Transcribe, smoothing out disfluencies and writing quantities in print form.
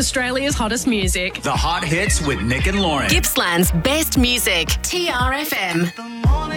Australia's hottest music. The Hot Hits with Nick and Lauren. Gippsland's best music. TRFM.